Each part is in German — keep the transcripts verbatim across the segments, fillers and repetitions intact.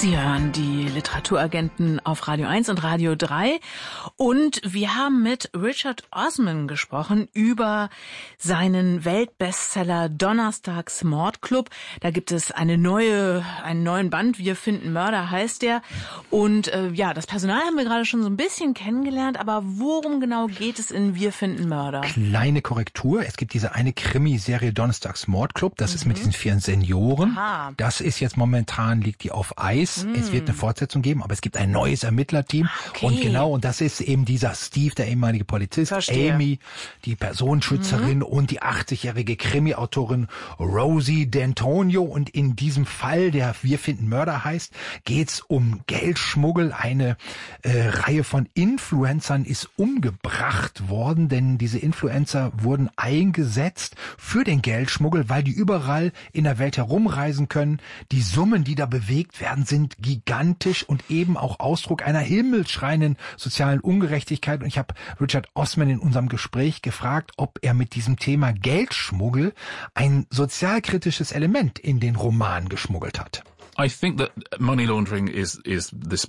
Sie hören die Literaturagenten auf Radio eins und Radio drei und wir haben mit Richard Osman gesprochen über seinen Weltbestseller Donnerstags Mordclub. Da gibt es eine neue, einen neuen Band, Wir finden Mörder heißt der. Und äh, ja, das Personal haben wir gerade schon so ein bisschen kennengelernt, aber worum genau geht es in Wir finden Mörder? Kleine Korrektur, es gibt diese eine Krimiserie Donnerstags Mordclub, das mhm. ist mit diesen vier Senioren. Aha. Das ist jetzt momentan, liegt die auf Eis. Es wird eine Fortsetzung geben, aber es gibt ein neues Ermittlerteam. Okay. Und genau, und das ist eben dieser Steve, der ehemalige Polizist, Verstehe. Amy, die Personenschützerin mhm. und die achtzigjährige Krimi-Autorin Rosie D'Antonio. Und in diesem Fall, der Wir finden Mörder heißt, geht's um Geldschmuggel. Eine äh, Reihe von Influencern ist umgebracht worden, denn diese Influencer wurden eingesetzt für den Geldschmuggel, weil die überall in der Welt herumreisen können. Die Summen, die da bewegt werden, sind gigantisch und eben auch Ausdruck einer himmelschreienden sozialen Ungerechtigkeit. Und ich habe Richard Osman in unserem Gespräch gefragt, ob er mit diesem Thema Geldschmuggel ein sozialkritisches Element in den Roman geschmuggelt hat. I think that money laundering is is this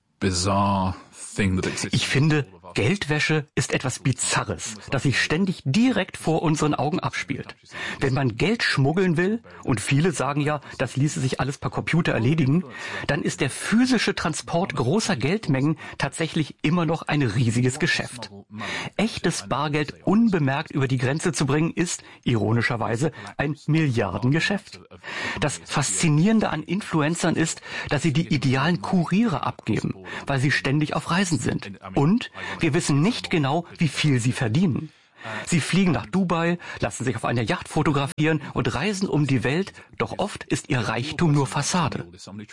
bizarre thing that exists. Ich finde, Geldwäsche ist etwas Bizarres, das sich ständig direkt vor unseren Augen abspielt. Wenn man Geld schmuggeln will, und viele sagen ja, das ließe sich alles per Computer erledigen, dann ist der physische Transport großer Geldmengen tatsächlich immer noch ein riesiges Geschäft. Echtes Bargeld unbemerkt über die Grenze zu bringen, ist, ironischerweise, ein Milliardengeschäft. Das Faszinierende an Influencern ist, dass sie die idealen Kuriere abgeben, weil sie ständig auf Reisen sind. Und wir wissen nicht genau, wie viel sie verdienen. Sie fliegen nach Dubai, lassen sich auf einer Yacht fotografieren und reisen um die Welt, doch oft ist ihr Reichtum nur Fassade.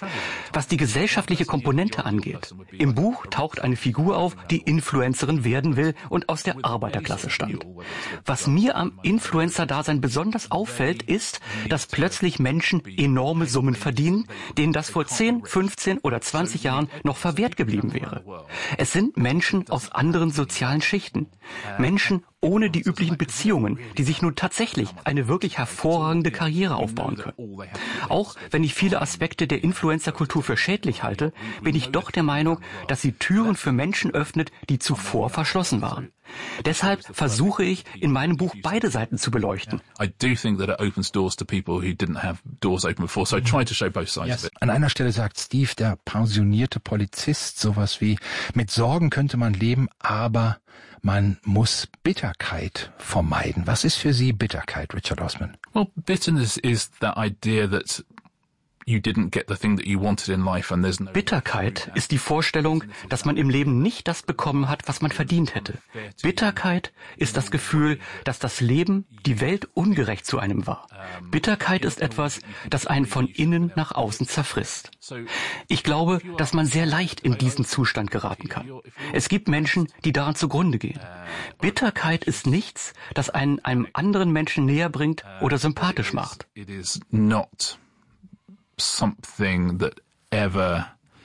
Was die gesellschaftliche Komponente angeht, im Buch taucht eine Figur auf, die Influencerin werden will und aus der Arbeiterklasse stammt. Was mir am Influencer-Dasein besonders auffällt, ist, dass plötzlich Menschen enorme Summen verdienen, denen das vor zehn, fünfzehn oder zwanzig Jahren noch verwehrt geblieben wäre. Es sind Menschen aus anderen sozialen Schichten, Menschen ohne die üblichen Beziehungen, die sich nun tatsächlich eine wirklich hervorragende Karriere aufbauen können. Auch wenn ich viele Aspekte der Influencer-Kultur für schädlich halte, bin ich doch der Meinung, dass sie Türen für Menschen öffnet, die zuvor verschlossen waren. Deshalb versuche ich, in meinem Buch beide Seiten zu beleuchten. I do think that it opens doors to people who didn't have doors open before, so I try to show both sides yes. of it. An einer Stelle sagt Steve, der pensionierte Polizist, sowas wie, mit Sorgen könnte man leben, aber man muss Bitterkeit vermeiden. Was ist für Sie Bitterkeit, Richard Osman? Well, bitterness is the idea that you didn't get the thing that you wanted in life and there's no... Bitterkeit ist die Vorstellung, dass man im Leben nicht das bekommen hat, was man verdient hätte. Bitterkeit ist das Gefühl, dass das Leben, die Welt ungerecht zu einem war. Bitterkeit ist etwas, das einen von innen nach außen zerfrisst. Ich glaube, dass man sehr leicht in diesen Zustand geraten kann. Es gibt Menschen, die daran zugrunde gehen. Bitterkeit ist nichts, das einen einem anderen Menschen näher bringt oder sympathisch macht. It is not something that ever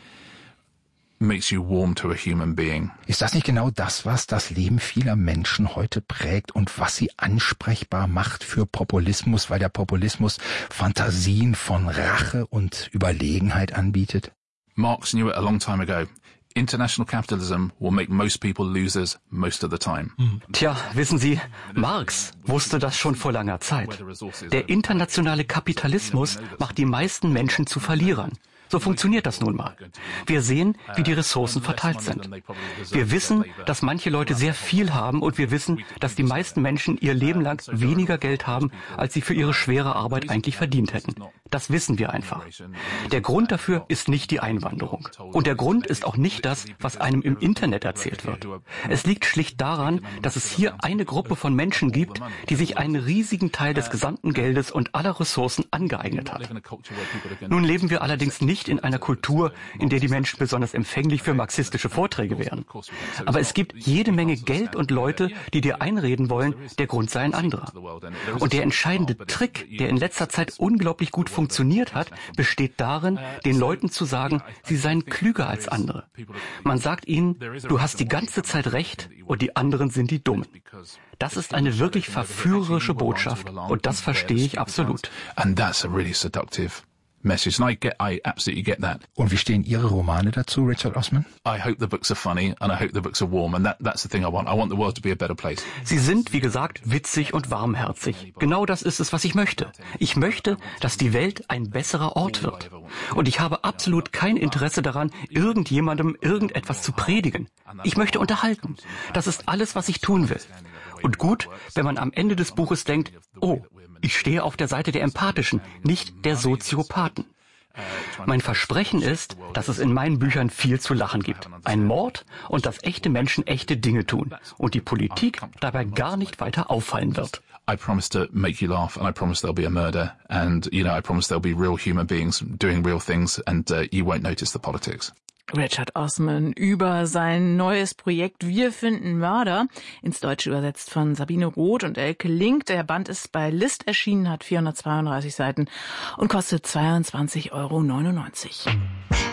makes you warm to a human being. Ist das nicht genau das, was das Leben vieler Menschen heute prägt und was sie ansprechbar macht für Populismus, weil der Populismus Fantasien von Rache und Überlegenheit anbietet? Marx knew it a long time ago. International capitalism will make most people losers most of the time. Tja, wissen Sie, Marx wusste das schon vor langer Zeit. Der internationale Kapitalismus macht die meisten Menschen zu Verlierern. So funktioniert das nun mal. Wir sehen, wie die Ressourcen verteilt sind. Wir wissen, dass manche Leute sehr viel haben und wir wissen, dass die meisten Menschen ihr Leben lang weniger Geld haben, als sie für ihre schwere Arbeit eigentlich verdient hätten. Das wissen wir einfach. Der Grund dafür ist nicht die Einwanderung. Und der Grund ist auch nicht das, was einem im Internet erzählt wird. Es liegt schlicht daran, dass es hier eine Gruppe von Menschen gibt, die sich einen riesigen Teil des gesamten Geldes und aller Ressourcen angeeignet hat. Nun leben wir allerdings nicht in einer Kultur, in der die Menschen besonders empfänglich für marxistische Vorträge wären. Aber es gibt jede Menge Geld und Leute, die dir einreden wollen, der Grund sei ein anderer. Und der entscheidende Trick, der in letzter Zeit unglaublich gut funktioniert hat, besteht darin, den Leuten zu sagen, sie seien klüger als andere. Man sagt ihnen, du hast die ganze Zeit recht und die anderen sind die Dummen. Das ist eine wirklich verführerische Botschaft und das verstehe ich absolut. And that's a really seductive message. And I get, I absolutely get that. Und wie stehen Ihre Romane dazu, Richard Osman? I hope the books are funny and I hope the books are warm. And that, that's the thing I want. I want the world to be a better place. Sie sind, wie gesagt, witzig und warmherzig. Genau das ist es, was ich möchte. Ich möchte, dass die Welt ein besserer Ort wird. Und ich habe absolut kein Interesse daran, irgendjemandem irgendetwas zu predigen. Ich möchte unterhalten. Das ist alles, was ich tun will. Und gut, wenn man am Ende des Buches denkt, oh, ich stehe auf der Seite der Empathischen, nicht der Soziopathen. Mein Versprechen ist, dass es in meinen Büchern viel zu lachen gibt. Ein Mord und dass echte Menschen echte Dinge tun und die Politik dabei gar nicht weiter auffallen wird. I promise to make you laugh and I promise there'll be a murder and, you know, I promise there'll be real human beings doing real things and uh, you won't notice the politics. Richard Osman über sein neues Projekt Wir finden Mörder, ins Deutsche übersetzt von Sabine Roth und Elke Link. Der Band ist bei List erschienen, hat vierhundertzweiunddreißig Seiten und kostet zweiundzwanzig Euro neunundneunzig.